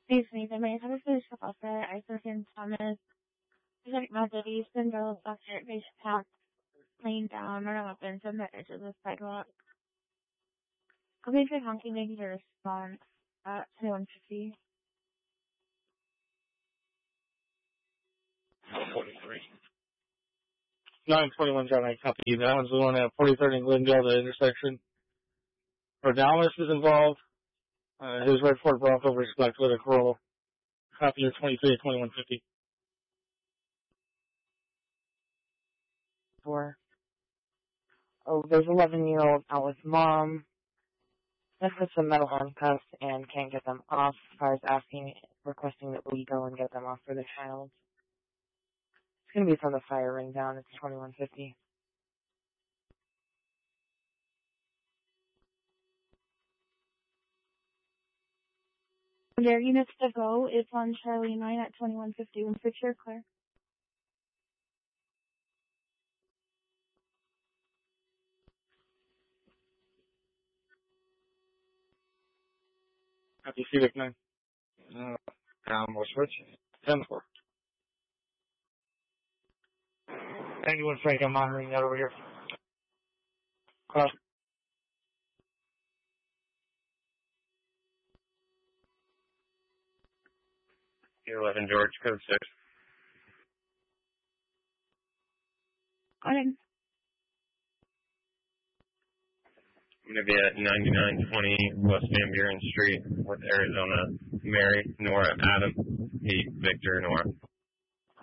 Excuse me, the main service is officer, Iserson Thomas, Pacific Mounted Eastern Girls Doctor, Base Pack, laying down on weapons on the edge of the sidewalk. Copy for honking making a response at 2150. 43. 921 John, I copy. That one's the one at 43rd and Glendale, the intersection. Rodalmas is involved. His red Ford Bronco was black with a Corolla. Copy of 23 at 2150. 4. Oh, there's 11-year-old out with mom. That puts some metal handcuffs and can't get them off. As far as requesting that we go and get them off for the child. It's going to be from the fire ring down. It's 2150. Their units to go is on Charlie 9 at 2150. One for sure, clear. Copy Civic 9. Down, we'll switch. 10-4. 91 Frank, I'm monitoring that over here. Copy. You're 11 George, code 6. Got it. I'm going to be at 9920 West Van Buren Street with Arizona Mary, Nora, Adam, Pete, Victor, Nora.